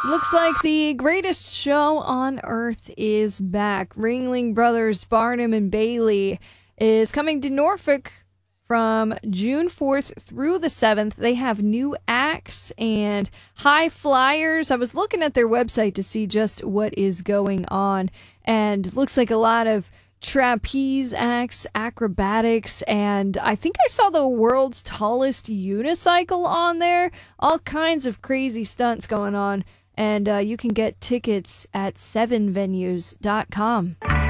Looks like the greatest show on earth is back. Ringling Brothers, Barnum and Bailey is coming to Norfolk from June 4th through the 7th. They have new acts and high flyers. I was looking at their website to see just what is going on, and looks like a lot of trapeze acts, acrobatics, and I think I saw the world's tallest unicycle on there. All kinds of crazy stunts going on. And you can get tickets at 7venues.com.